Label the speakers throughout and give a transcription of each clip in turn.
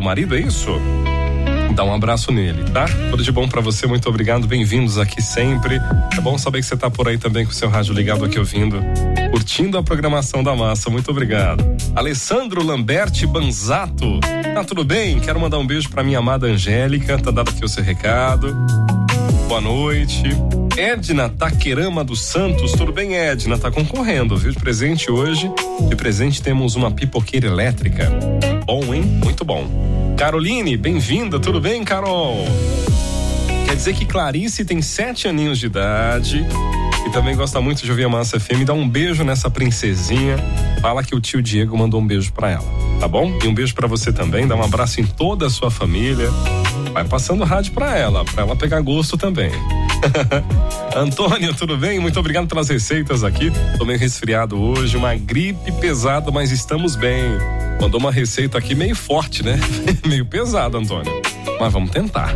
Speaker 1: marido, é isso? Dá um abraço nele, tá? Tudo de bom pra você, muito obrigado, bem-vindos aqui sempre. É bom saber que você tá por aí também com o seu rádio ligado aqui ouvindo, curtindo a programação da massa, muito obrigado. Alessandro Lamberti Banzato, tá tudo bem? Quero mandar um beijo pra minha amada Angélica, tá dado aqui o seu recado. Boa noite. Edna Taquerama dos Santos, tudo bem, Edna? Tá concorrendo, viu? De presente hoje, de presente temos uma pipoqueira elétrica. Bom, hein? Muito bom. Caroline, bem-vinda, tudo bem, Carol? Quer dizer que Clarice tem 7 aninhos de idade e também gosta muito de ouvir a Massa FM. Dá um beijo nessa princesinha, fala que o tio Diego mandou um beijo pra ela, tá bom? E um beijo pra você também, dá um abraço em toda a sua família. Vai passando rádio pra ela pegar gosto também. Antônio, tudo bem? Muito obrigado pelas receitas aqui. Tô meio resfriado hoje, uma gripe pesada, mas estamos bem. Mandou uma receita aqui meio forte, né? Meio pesada, Antônio. Mas vamos tentar.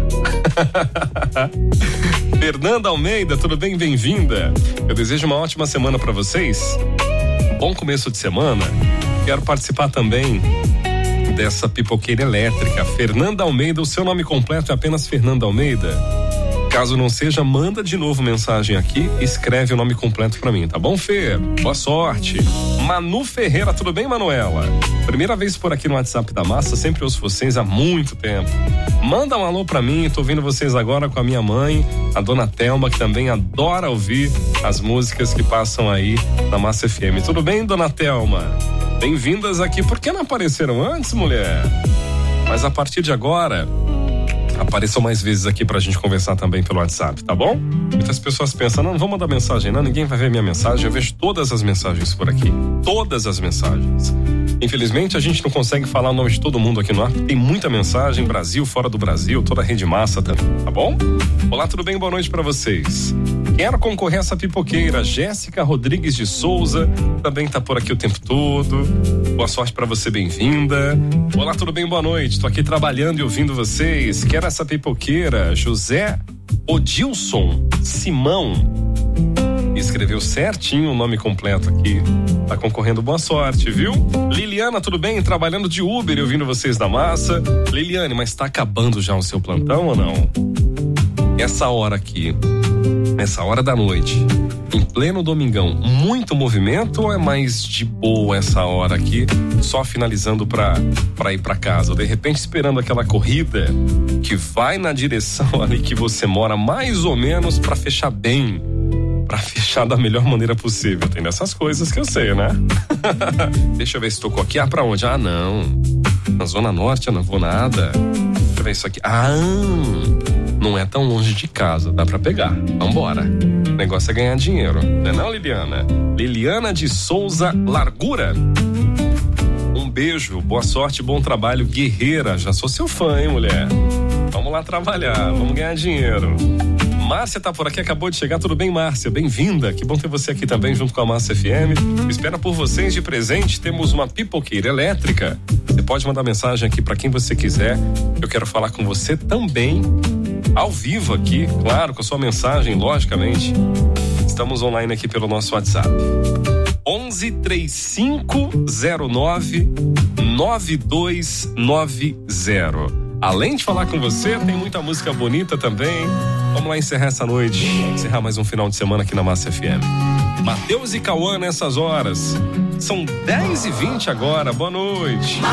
Speaker 1: Fernanda Almeida, tudo bem? Bem-vinda. Eu desejo uma ótima semana pra vocês. Bom começo de semana. Quero participar também dessa pipoqueira elétrica. Fernanda Almeida, o seu nome completo é apenas Fernanda Almeida? Caso não seja, manda de novo mensagem aqui, escreve o nome completo pra mim, tá bom, Fê? Boa sorte. Manu Ferreira, tudo bem, Manuela? Primeira vez por aqui no WhatsApp da Massa, sempre ouço vocês há muito tempo. Manda um alô pra mim, tô ouvindo vocês agora com a minha mãe, a dona Thelma, que também adora ouvir as músicas que passam aí na Massa FM. Tudo bem, dona Thelma? Bem-vindas aqui. Por que não apareceram antes, mulher? Mas a partir de agora, apareçam mais vezes aqui pra gente conversar também pelo WhatsApp, tá bom? Muitas pessoas pensam, não vou mandar mensagem, não, ninguém vai ver minha mensagem. Eu vejo todas as mensagens por aqui, todas as mensagens. Infelizmente a gente não consegue falar o nome de todo mundo aqui no ar, tem muita mensagem, Brasil, fora do Brasil, toda a rede massa também, tá bom? Olá, tudo bem? Boa noite pra vocês. Quero concorrer a essa pipoqueira, Jéssica Rodrigues de Souza, também tá por aqui o tempo todo. Boa sorte pra você, bem-vinda. Olá, tudo bem? Boa noite, tô aqui trabalhando e ouvindo vocês. Quero essa pipoqueira, José Odilson Simão. Escreveu certinho o nome completo aqui. Tá concorrendo, boa sorte, viu? Liliana, tudo bem? Trabalhando de Uber e ouvindo vocês da massa. Liliane, mas tá acabando já o seu plantão ou não? Essa hora aqui, essa hora da noite, em pleno domingão, muito movimento ou é mais de boa essa hora aqui, só finalizando pra ir pra casa? De repente esperando aquela corrida que vai na direção ali que você mora, mais ou menos pra fechar bem, pra fechar da melhor maneira possível. Tem dessas coisas que eu sei, né? Deixa eu ver se tocou aqui. Ah, pra onde? Ah, não. Na Zona Norte eu não vou nada. Deixa eu ver isso aqui. Ah, não é tão longe de casa, dá pra pegar. Vambora. O negócio é ganhar dinheiro, não é não, Liliana? Liliana de Souza Largura. Um beijo, boa sorte, bom trabalho, guerreira. Já sou seu fã, hein, mulher? Vamos lá trabalhar, vamos ganhar dinheiro. Márcia tá por aqui, acabou de chegar, tudo bem, Márcia? Bem-vinda, que bom ter você aqui também junto com a Massa FM. Espera por vocês de presente, temos uma pipoqueira elétrica. Você pode mandar mensagem aqui pra quem você quiser. Eu quero falar com você também, ao vivo aqui, claro, com a sua mensagem, logicamente. Estamos online aqui pelo nosso WhatsApp. 1135099290. Além de falar com você, tem muita música bonita também. Vamos lá encerrar essa noite, encerrar mais um final de semana aqui na Massa FM. Matheus e Cauã nessas horas. São 10h20 agora, boa noite.